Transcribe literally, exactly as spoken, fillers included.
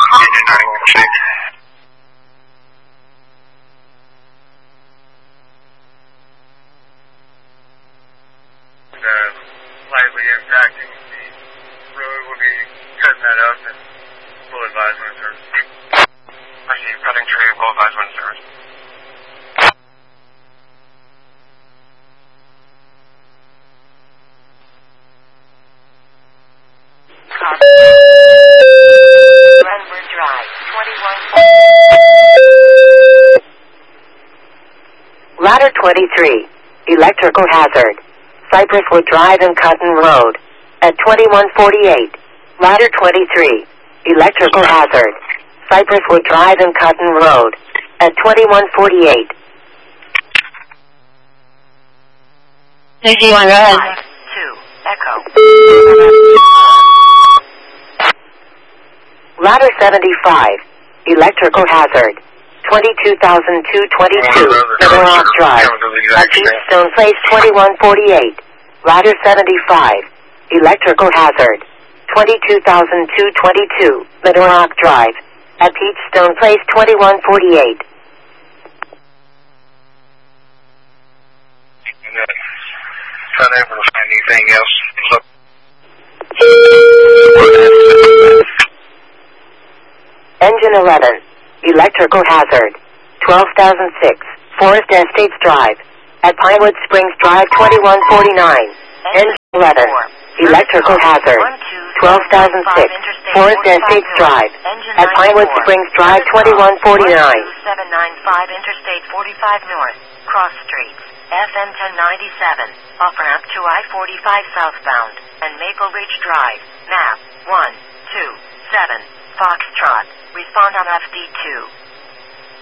Union ninety-one six. Uh, lightly impacting the road. We'll be cutting that up and full advisement service. Receive cutting tree, full advisement service. Renford Drive, twenty-one. Ladder twenty-three, electrical hazard. Cypresswood Drive and Cotton Road. At twenty-one forty-eight. Ladder twenty-three, electrical hazard. Cypresswood Drive and Cotton Road. At twenty-one forty-eight. thirty-one, red. Five, two, Echo. Ladder seventy-five, electrical hazard. twenty-two thousand two hundred twenty-two, Middle Rock Drive. At Eaststone Place, twenty-one forty-eight. Ladder seventy-five, electrical hazard. twenty-two thousand two hundred twenty-two, Middle Rock Drive. At Peachstone Place, twenty-one forty-eight. Trying to able to find anything else. Engine eleven, electrical hazard. twelve thousand six, Forest Estates Drive. At Pinewood Springs Drive, twenty-one forty-nine. Engine eleven, electrical hazard. twelve thousand six, Forest Estates Drive. At Pinewood Springs Drive, twenty-one forty-nine. seven ninety-five Interstate forty-five North, Cross Street, F M ten ninety-seven, off-ramp to I forty-five southbound, and Maple Ridge Drive, map one two seven, Foxtrot. Respond on F D two.